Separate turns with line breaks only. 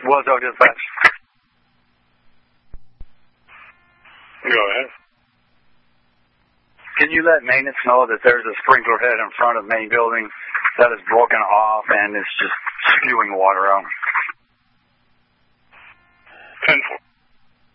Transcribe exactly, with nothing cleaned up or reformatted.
Wazo dispatch.
Go ahead.
Can you let maintenance know that there's a sprinkler head in front of main building that is broken off and it's just spewing water out?
ten four.